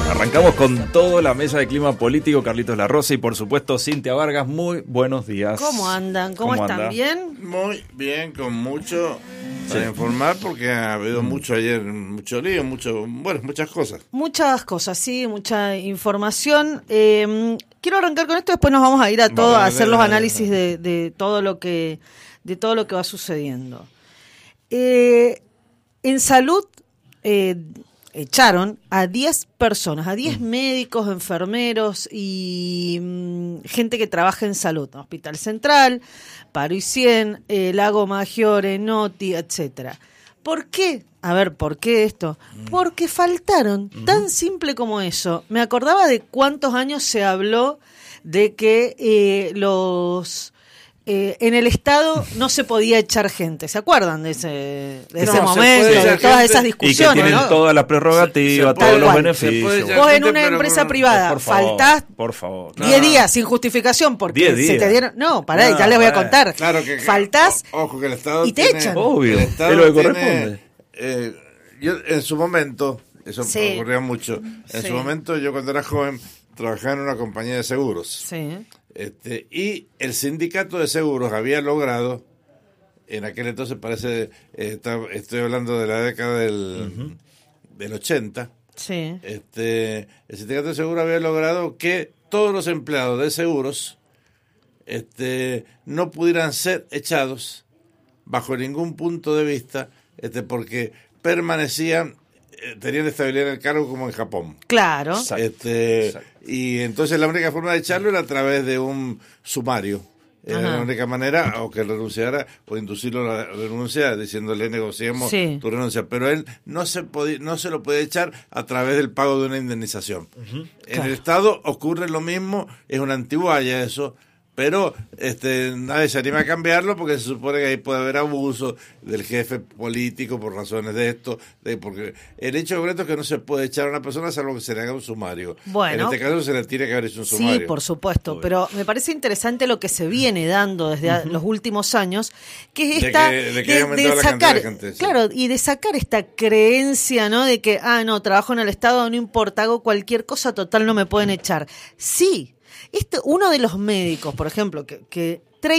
Arrancamos con toda la mesa de clima político, Carlitos Larrosa y por supuesto Cintia Vargas. Muy buenos días. ¿Cómo andan? ¿Cómo están? anda? ¿Bien? Muy bien, con mucho para informar porque ha habido mucho ayer, mucho lío, muchas cosas. Muchas cosas, sí, mucha información. Quiero arrancar con esto, después nos vamos a ir a hacer los análisis de todo lo que va sucediendo. En salud echaron a 10 personas, a 10 médicos, enfermeros y gente que trabaja en salud, Hospital Central, Paro y 100, Lago Maggiore, Noti, etcétera. ¿Por qué? A ver, ¿por qué esto? Porque faltaron, tan simple como eso. Me acordaba de cuántos años se habló de que en el Estado no se podía echar gente. ¿Se acuerdan de ese momento, de todas esas discusiones? Y que tienen todas las prerrogativas, todos los beneficios. Vos en una empresa privada faltás 10 días sin justificación porque se te dieron... No, pará, ya les voy a contar. Claro que, faltás ojo, que el Estado y te echan. Obvio, es lo que corresponde. Yo en su momento, eso Sí. ocurría mucho, en su momento yo cuando era joven trabajaba en una compañía de seguros. Sí. Y el sindicato de seguros había logrado, en aquel entonces parece, estoy hablando de la década del 80, Sí. el sindicato de seguros había logrado que todos los empleados de seguros no pudieran ser echados bajo ningún punto de vista, porque permanecían, tenían estabilidad en el cargo como en Japón. Claro. Exacto. Y entonces la única forma de echarlo era a través de un sumario. Era la única manera, o que renunciara, o inducirlo a la renuncia, diciéndole negociemos tu renuncia. Pero él no se lo podía echar a través del pago de una indemnización. En el Estado ocurre lo mismo, es una antiguaya eso, pero nadie se anima a cambiarlo porque se supone que ahí puede haber abuso del jefe político por razones de esto, porque el hecho concreto es que no se puede echar a una persona salvo que se le haga un sumario. Bueno, en este caso se le tiene que haber hecho un sumario. Sí, por supuesto, pero me parece interesante lo que se viene dando desde los últimos años, que es esta de sacar, gente, sí. claro, y de sacar esta creencia, ¿no? De que trabajo en el Estado, no importa, hago cualquier cosa, total no me pueden echar. Sí. Uno de los médicos, por ejemplo, que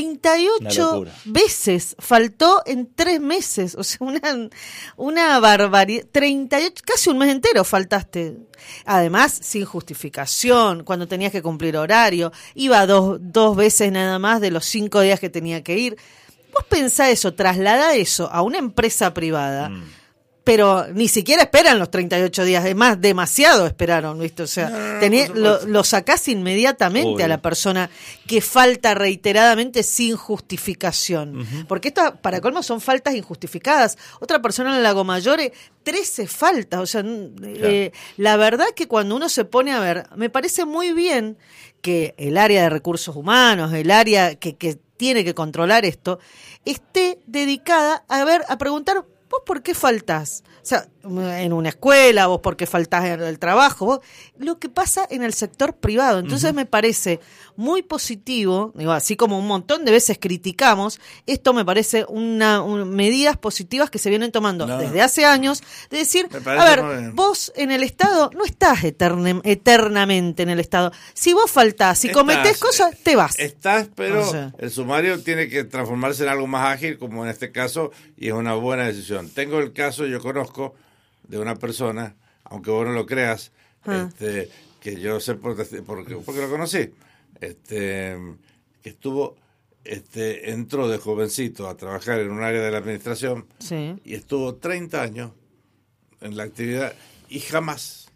38 veces faltó en 3 meses, o sea, una barbaridad, 38, casi un mes entero faltaste. Además, sin justificación, cuando tenías que cumplir horario, iba dos veces nada más de los 5 días que tenía que ir. Vos pensá eso, trasladá eso a una empresa privada, pero ni siquiera esperan los 38 días, además demasiado esperaron, ¿viste? O sea, lo sacás inmediatamente a la persona que falta reiteradamente sin justificación. Porque esto, para colmo, son faltas injustificadas. Otra persona en el Lago Maggiore, 13 faltas. O sea, la verdad que cuando uno se pone a ver, me parece muy bien que el área de recursos humanos, el área que tiene que controlar esto, esté dedicada a preguntar, ¿vos por qué faltás? O sea, en una escuela, vos por qué faltás en el trabajo, vos, lo que pasa en el sector privado. Entonces me parece muy positivo, digo, así como un montón de veces criticamos, esto me parece medidas positivas que se vienen tomando desde hace años, de decir, a ver, vos en el Estado no estás eternamente en el Estado. Si vos faltás, si cometés cosas, te vas. Estás, pero el sumario tiene que transformarse en algo más ágil, como en este caso, y es una buena decisión. Tengo el caso, yo conozco de una persona, aunque vos no lo creas, que yo sé porque lo conocí, que entró de jovencito a trabajar en un área de la administración y estuvo 30 años en la actividad y jamás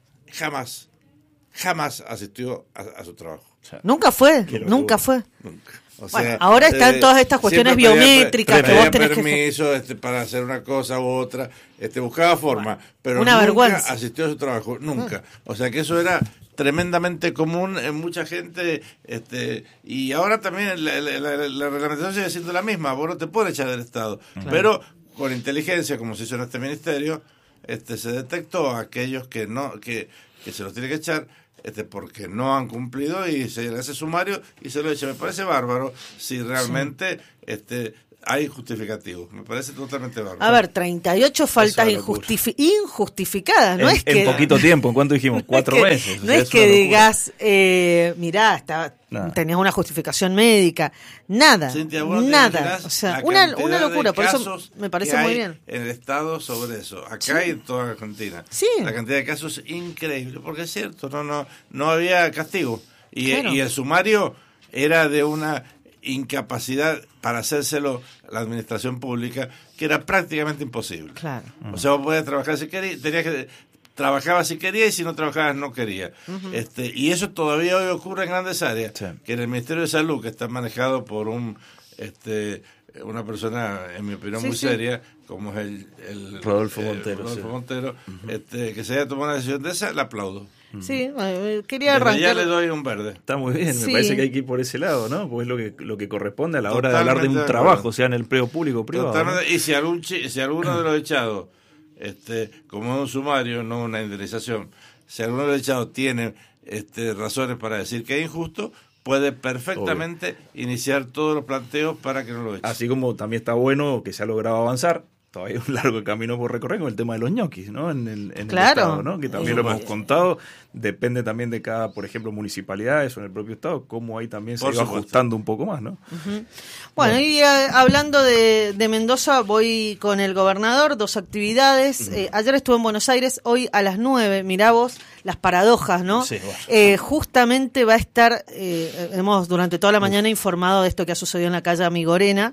asistió a su trabajo. O sea, nunca fue. O sea, ahora están todas estas cuestiones biométricas que vos tenés permiso para hacer una cosa u otra, buscaba forma, pero una nunca vergüenza. Asistió a su trabajo, nunca. O sea que eso era tremendamente común en mucha gente, y ahora también la reglamentación sigue siendo la misma, vos no te puedes echar del Estado, pero con inteligencia, como se hizo en este ministerio, se detectó a aquellos que se los tiene que echar, porque no han cumplido y se le hace sumario y se lo echa. Me parece bárbaro si realmente hay justificativos. Me parece totalmente bárbaro. A ver, 38 faltas injustificadas. No es que en poquito tiempo, ¿en cuánto dijimos? 4 meses. No es que digas, mirá, tenías una justificación médica. Nada. Cintia, nada. O sea, una locura. Por eso me parece muy bien. En el Estado sobre eso. Acá y en toda Argentina. Sí. La cantidad de casos es increíble. Porque es cierto, no había castigo. Y el sumario era de una incapacidad para hacérselo a la administración pública que era prácticamente imposible. Claro. O sea, vos podías trabajar si querías, trabajabas si querías y si no trabajabas no querías. Y eso todavía hoy ocurre en grandes áreas, que en el Ministerio de Salud, que está manejado por una persona, en mi opinión, muy seria, como es el Rodolfo Montero, que se haya tomado una decisión de esa, le aplaudo. Sí, quería arrancar. Ya le doy un verde. Está muy bien, me parece que hay que ir por ese lado, ¿no? Pues es lo que corresponde a la hora de hablar de un trabajo, sea en el empleo público o privado. ¿No? Y si alguno de los echados, como es un sumario, no una indemnización, si alguno de los echados tiene razones para decir que es injusto, puede perfectamente iniciar todos los planteos para que no lo echen. Así como también está bueno que se ha logrado avanzar. Todavía hay un largo camino por recorrer con el tema de los ñoquis, ¿no? En el Estado, ¿no? Que también lo hemos contado. Depende también de cada, por ejemplo, municipalidades o en el propio Estado, cómo ahí también se va ajustando un poco más, ¿no? Bueno, y hablando de Mendoza, voy con el gobernador, 2 actividades. Ayer estuve en Buenos Aires, hoy a las 9, mirá vos, las paradojas, ¿no? Sí, bueno. Justamente va a estar, hemos durante toda la mañana informado de esto que ha sucedido en la calle Amigorena,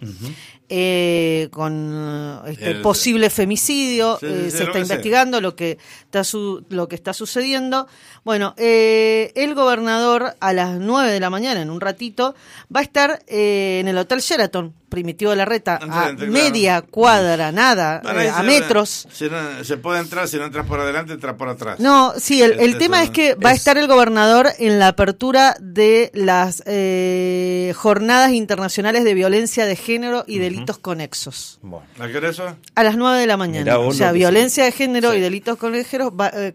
con posible femicidio, se está investigando lo que está sucediendo. Bueno, el gobernador a las 9 de la mañana, en un ratito, va a estar en el Hotel Sheraton, Primitivo de Larreta, a media cuadra, nada, a metros. Se puede entrar, si no entras por adelante, entras por atrás. No, sí, el tema es que va a estar el gobernador en la apertura de las jornadas internacionales de violencia de género y delitos conexos. Bueno. ¿A qué hora eso? A las 9 de la mañana. O sea, violencia de género y delitos conexos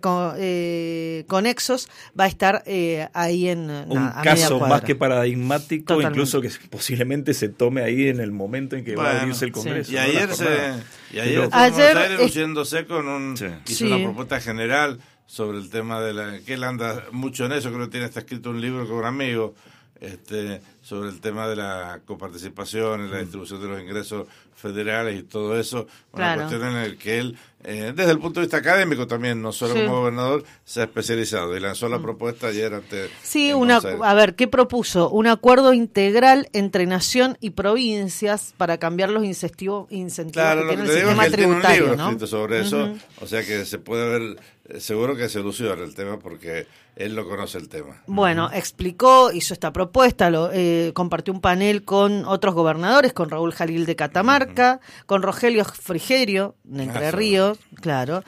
va a estar ahí en un caso más que paradigmático, incluso que posiblemente se tome ahí en el momento en que va a abrirse el Congreso. Y ayer ayer luciéndose hizo una propuesta general sobre el tema que él anda mucho en eso, creo que tiene hasta escrito un libro con un amigo sobre el tema de la coparticipación y la distribución de los ingresos federales y todo eso, una cuestión en la que él, desde el punto de vista académico también, no solo como gobernador, se ha especializado y lanzó la propuesta ayer ante... Sí, a ver, ¿qué propuso? Un acuerdo integral entre nación y provincias para cambiar los incentivos que tiene el sistema tributario, tiene un libro escrito sobre eso, o sea que se puede ver, seguro que se soluciona el tema porque él lo conoce el tema. Bueno, explicó, hizo esta propuesta, compartió un panel con otros gobernadores, con Raúl Jalil de Catamarca, con Rogelio Frigerio de Entre Ríos, claro.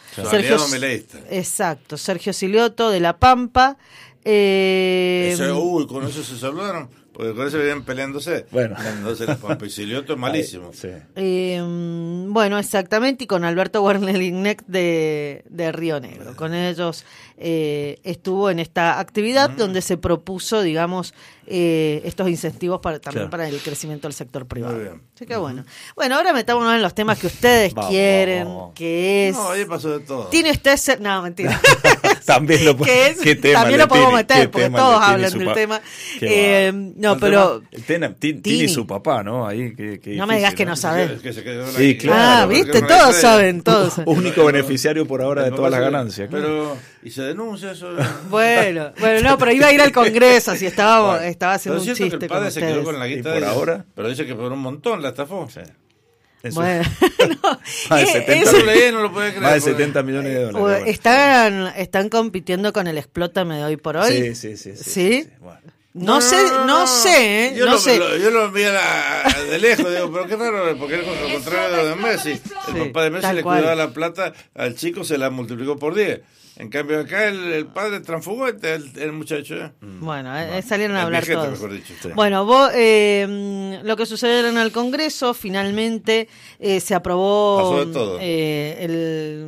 Sergio Silioto de La Pampa. Con eso se saludaron. Porque con eso vienen peleándose. Bueno. Entonces La Pampa y Silioto es malísimo. Sí. Bueno, exactamente, y con Alberto Werner-Ligneck de Río Negro. Con ellos estuvo en esta actividad donde se propuso, digamos, estos incentivos también para el crecimiento del sector privado. Muy bien. Así que bueno. Bueno, ahora metámonos en los temas que ustedes quieren, que es... No, ahí pasó de todo. ¿Tiene usted No, mentira. También lo también lo podemos meter, porque todos hablan del tema. No, pero... Tini y su papá, ¿no? Ahí, no me digas que no sabes. Sí, claro. ¿Viste? Todos saben, todos. Único beneficiario por ahora de todas las ganancias. Pero... ¿Y se denuncia eso? Bueno, no, pero iba a ir al Congreso, así estaba haciendo un chiste. Que el padre se quedó con la guita por ahora, pero dice que por un montón la estafó. Sí. Bueno, más de 70, no lo puede creer, más de 70 millones de dólares. Están compitiendo con el Explótame de hoy por hoy. Sí. Bueno. No sé. Yo lo vi de lejos, digo, pero qué raro, porque es lo contrario de Messi. El papá de Messi le cuidaba la plata al chico, se la multiplicó por 10. En cambio acá el padre transfugó el muchacho. Bueno, salieron a hablar viejete, todos. Mejor dicho. Sí. Bueno, lo que sucedió en el Congreso, finalmente se aprobó todo. el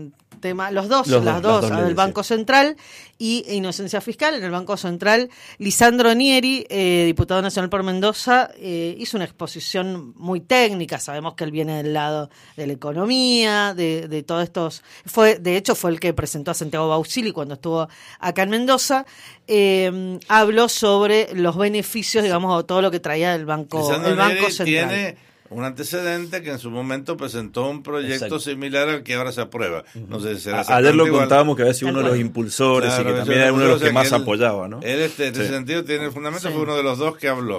tema, las dos del Banco Central y Inocencia Fiscal. En el Banco Central, Lisandro Nieri, diputado nacional por Mendoza, hizo una exposición muy técnica. Sabemos que él viene del lado de la economía, de todos estos... De hecho, fue el que presentó a Santiago Bausili cuando estuvo acá en Mendoza. Habló sobre los beneficios, digamos, o todo lo que traía el Banco Central. Tiene un antecedente que en su momento presentó un proyecto similar al que ahora se aprueba. No sé si será ayer lo contábamos que había sido uno de los impulsores, claro, y que también era uno de los que más apoyaba, ¿no? Él en ese sentido tiene el fundamento, fue uno de los dos que habló.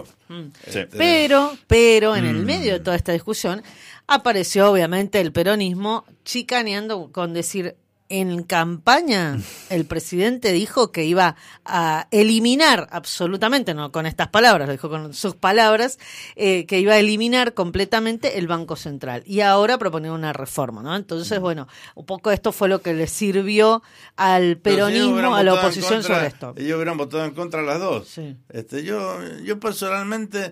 Pero en el medio de toda esta discusión apareció obviamente el peronismo chicaneando con decir: en campaña el presidente dijo que iba a eliminar absolutamente, no con estas palabras, lo dijo con sus palabras, que iba a eliminar completamente el Banco Central. Y ahora propone una reforma, ¿no? Entonces, bueno, un poco esto fue lo que le sirvió al peronismo, a la oposición sobre esto. Ellos hubieran votado en contra las dos. Sí. Yo personalmente,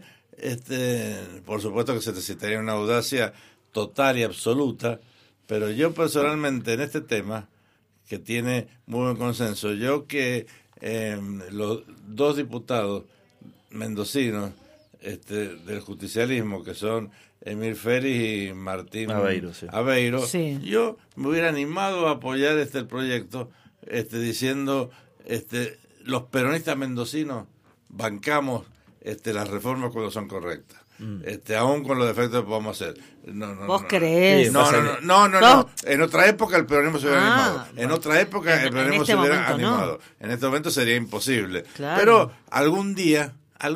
por supuesto que se necesitaría una audacia total y absoluta, pero yo personalmente en este tema, que tiene muy buen consenso, yo que los dos diputados mendocinos del justicialismo, que son Emil Félix y Martín Aveiro, sí. Yo me hubiera animado a apoyar el proyecto diciendo, los peronistas mendocinos bancamos las reformas cuando son correctas. Aún con los defectos que podemos hacer. ¿Vos creés? No. En otra época el peronismo se hubiera animado. En otra época el peronismo se hubiera animado. En este momento sería imposible. Claro. Pero algún día,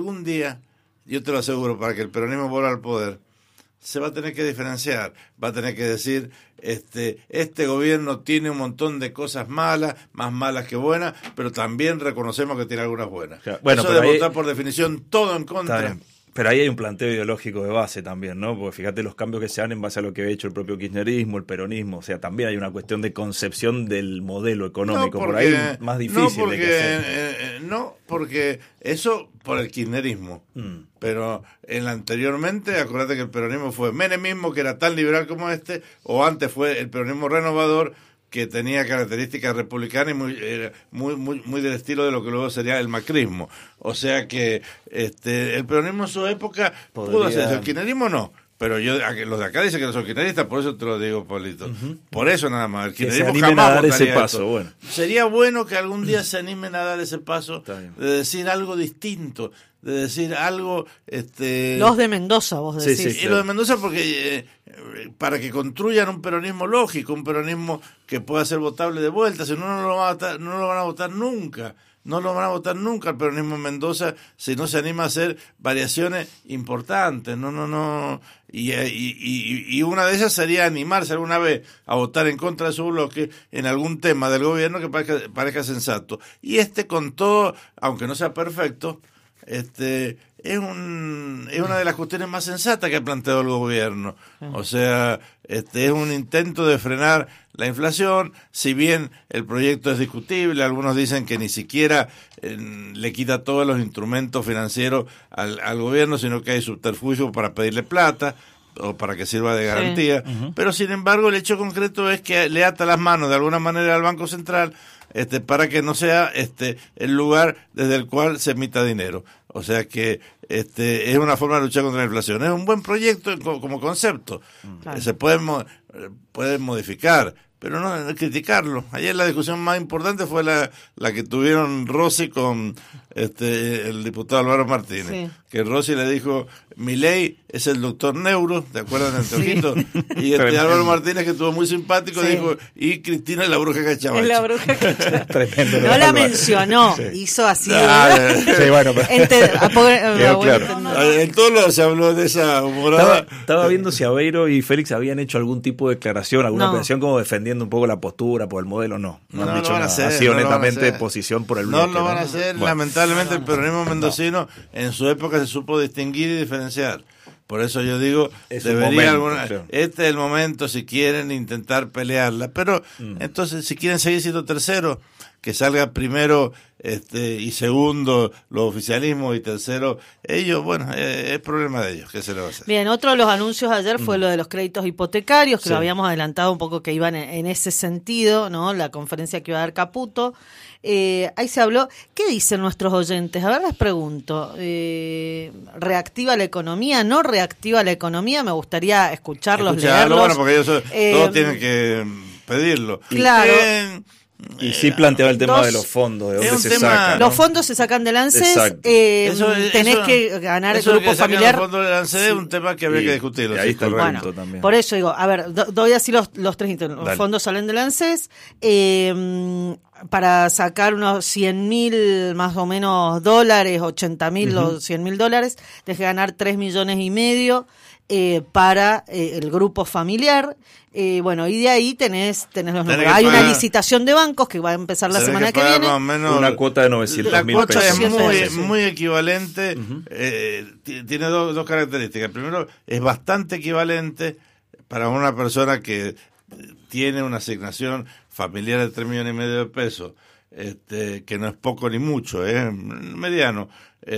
yo te lo aseguro, para que el peronismo vuelva al poder, se va a tener que diferenciar. Va a tener que decir, este gobierno tiene un montón de cosas malas, más malas que buenas, pero también reconocemos que tiene algunas buenas. Claro. Bueno, eso de votar por definición todo en contra. Pero ahí hay un planteo ideológico de base también, ¿no? Porque fíjate los cambios que se dan en base a lo que ha hecho el propio kirchnerismo, el peronismo. O sea, también hay una cuestión de concepción del modelo económico. Por ahí es más difícil de que hacer. Porque eso por el kirchnerismo. Pero anteriormente, acuérdate que el peronismo fue menemismo, que era tan liberal como o antes fue el peronismo renovador, que tenía características republicanas y muy del estilo de lo que luego sería el macrismo. O sea que el peronismo en su época pudo hacer eso. El kirchnerismo no. Pero los de acá dicen que no son kirchneristas, por eso te lo digo, Pablito. Por eso nada más. El kirchnerismo que se animen a dar ese paso. Bueno. Sería bueno que algún día se animen a dar ese paso de decir algo distinto, de decir algo... Los de Mendoza, vos decís. Sí, los de Mendoza porque para que construyan un peronismo lógico, un peronismo que pueda ser votable de vuelta, si no, no lo van a votar nunca. No lo van a votar nunca el peronismo en Mendoza si no se anima a hacer variaciones importantes. No. Y una de ellas sería animarse alguna vez a votar en contra de su bloque en algún tema del gobierno que parezca sensato. Y con todo, aunque no sea perfecto, es una de las cuestiones más sensatas que ha planteado el gobierno. O sea, es un intento de frenar la inflación, si bien el proyecto es discutible, algunos dicen que ni siquiera le quita todos los instrumentos financieros al gobierno, sino que hay subterfugio para pedirle plata o para que sirva de garantía, pero sin embargo el hecho concreto es que le ata las manos de alguna manera al Banco Central para que no sea el lugar desde el cual se emita dinero. O sea que es una forma de luchar contra la inflación. Es un buen proyecto como concepto. Claro. Se puede modificar, pero no criticarlo. Ayer la discusión más importante fue la que tuvieron Rossi con el diputado Álvaro Martínez, que Rossi le dijo: Milei es el doctor Neuro, ¿te acuerdas de Anteojito? Y Álvaro Martínez, que estuvo muy simpático, dijo: y Cristina es la bruja cachavacha. Es la bruja cachavacha. Tremendo. No la mencionó, hizo así. Sí, bueno, en todos lados se habló de esa humorada. Estaba viendo si Aveiro y Félix habían hecho algún tipo de declaración, alguna presión como defendiendo un poco la postura por el modelo. No han dicho nada. Ha sido netamente posición por el bloque. No lo van a hacer. Lamentablemente el peronismo mendocino en su época se supo distinguir y diferenciar. Este es el momento, si quieren intentar pelearla, pero entonces si quieren seguir siendo terceros, que salga primero y segundo los oficialismos y tercero ellos, bueno, es problema de ellos, ¿qué se le va a hacer? Bien, otro de los anuncios ayer fue lo de los créditos hipotecarios, que lo habíamos adelantado un poco que iban en ese sentido, ¿no? La conferencia que iba a dar Caputo. Ahí se habló. ¿Qué dicen nuestros oyentes? A ver, les pregunto. ¿Reactiva la economía? ¿No reactiva la economía? Me gustaría escucharlos, leerlos. Bueno, porque ellos todos tienen que pedirlo. Claro. Y sí planteaba el tema de los fondos, de dónde se sacan, ¿no? Los fondos se sacan del ANSES, tenés que ganar el grupo familiar. Los fondos del ANSES es un tema que habría que discutirlo. Ahí está el punto también. Por eso digo, a ver, doy así los tres intentos. Los fondos salen del ANSES, para sacar unos 100.000 más o menos dólares, 80.000 o 100.000 dólares, tenés que ganar 3,5 millones para el grupo familiar. Bueno, y de ahí tenés los números. Hay una licitación de bancos que va a empezar la semana que viene. Una cuota de 900.000 pesos. La cuota es muy equivalente. Tiene dos características. Primero, es bastante equivalente para una persona que tiene una asignación familiar de 3,5 millones de pesos, que no es poco ni mucho, es mediano.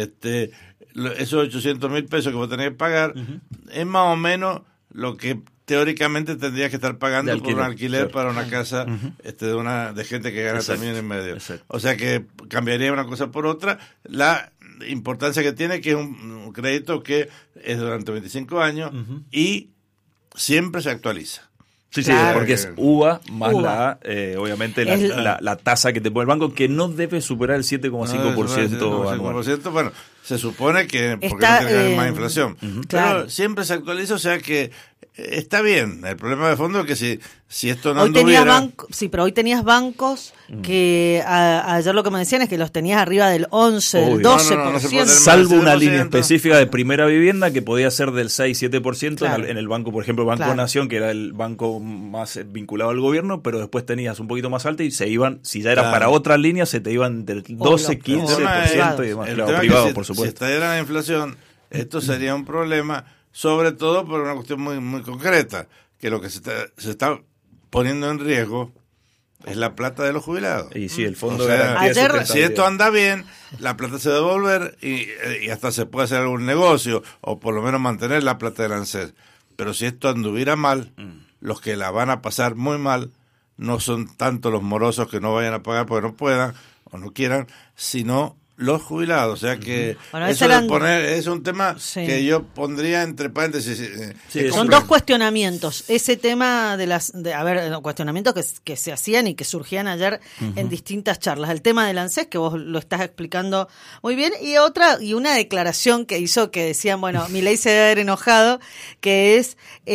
Esos 800.000 pesos que vos tenés que pagar es más o menos lo que teóricamente tendrías que estar pagando por un alquiler para una casa de gente que gana 3,5 millones. Exacto. O sea que cambiaría una cosa por otra. La importancia que tiene que es un crédito que es durante 25 años y siempre se actualiza. Sí, claro. Porque es UVA más obviamente la tasa que te pone el banco, que no debe superar el 7,5% anual. Bueno, se supone que porque no tiene que haber más inflación. Pero siempre se actualiza, o sea que está bien. El problema de fondo es que si esto no anduviera... pero hoy tenías bancos que ayer lo que me decían es que los tenías arriba del 11, del 12%. Salvo una línea específica de primera vivienda que podía ser del 6-7% en el banco, por ejemplo, Banco Nación, que era el banco más vinculado al gobierno, pero después tenías un poquito más alto y se iban, si ya era para otras líneas, se te iban del 12-15% y demás. Privado, por supuesto. Si estallara la inflación, esto sería un problema, sobre todo por una cuestión muy, muy concreta, que lo que se está poniendo en riesgo es la plata de los jubilados. Y sí, el fondo de garantía. Si esto anda bien, la plata se va a devolver y hasta se puede hacer algún negocio, o por lo menos mantener la plata del ANSES. Pero si esto anduviera mal, los que la van a pasar muy mal no son tanto los morosos que no vayan a pagar porque no puedan o no quieran, sino los jubilados. O sea que eso es un tema que yo pondría entre paréntesis. Son dos cuestionamientos. Ese tema cuestionamientos que se hacían y que surgían ayer en distintas charlas. El tema del ANSES, que vos lo estás explicando muy bien, y una declaración que hizo que decían, bueno, Milei se debe haber enojado, que es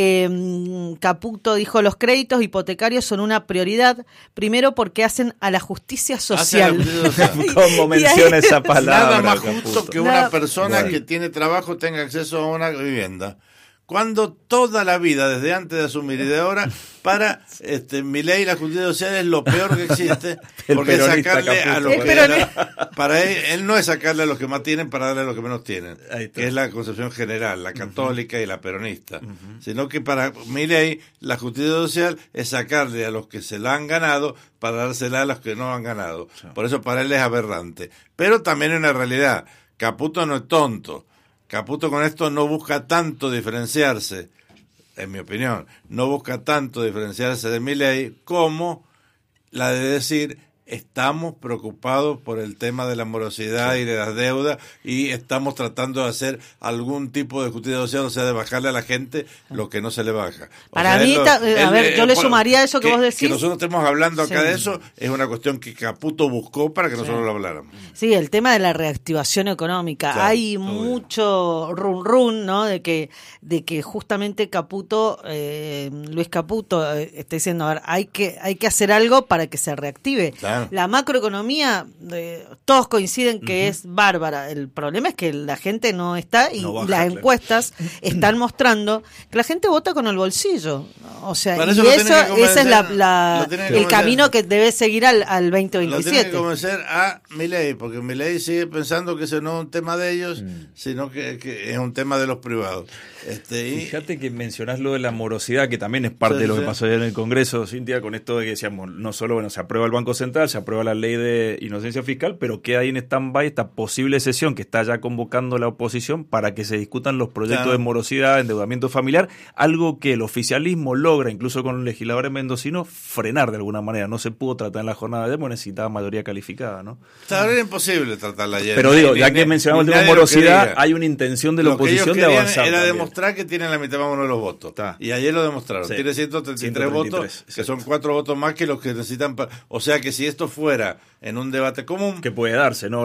Caputo dijo: los créditos hipotecarios son una prioridad, primero porque hacen a la justicia social. Como menciona esa palabra. Nada más justo que una persona que tiene trabajo tenga acceso a una vivienda. Cuando toda la vida, desde antes de asumir y de ahora, para Milei, la justicia social es lo peor que existe, porque es sacarle a los que para él no es sacarle a los que más tienen para darle a los que menos tienen, que es la concepción general, la católica y la peronista, sino que para Milei la justicia social es sacarle a los que se la han ganado para dársela a los que no han ganado. Por eso para él es aberrante. Pero también es una realidad. Caputo no es tonto. Caputo con esto no busca tanto diferenciarse, en mi opinión, no busca tanto diferenciarse de Milei como la de decir: estamos preocupados por el tema de la morosidad y de las deudas y estamos tratando de hacer algún tipo de justicia social, o sea, de bajarle a la gente lo que no se le baja. Para mí, yo le sumaría eso que vos decís. Que nosotros estemos hablando acá de eso es una cuestión que Caputo buscó para que nosotros lo habláramos. Sí, el tema de la reactivación económica. Claro, hay mucho run, ¿no? De que justamente Caputo, Luis Caputo, está diciendo: a ver, hay que hacer algo para que se reactive. Claro. La macroeconomía, todos coinciden que es bárbara. El problema es que la gente no está y las encuestas están mostrando que la gente vota con el bolsillo. O sea, y ese es el camino que debe seguir al 2027. Lo tiene que convencer a Milei, porque Milei sigue pensando que ese no es un tema de ellos, sino que es un tema de los privados. Fíjate que mencionás lo de la morosidad, que también es parte de lo que pasó ayer en el Congreso, Cintia, con esto de que decíamos, no solo se aprueba el Banco Central, fiscal, se aprueba la ley de inocencia fiscal, pero queda ahí en stand-by esta posible sesión que está ya convocando la oposición para que se discutan los proyectos de morosidad, endeudamiento familiar, algo que el oficialismo logra, incluso con los legisladores mendocinos, frenar de alguna manera. No se pudo tratar en la jornada de ayer porque necesitaba mayoría calificada, ¿no? Era imposible tratarla ayer. Pero digo, ya que mencionamos el tema de morosidad, hay una intención de la oposición de avanzar. Era demostrar que tienen la mitad más o menos de los votos. Y ayer lo demostraron. Tiene 133 votos, que son 4 votos más que los que necesitan. O sea que si esto fuera en un debate común, que puede darse, ¿no?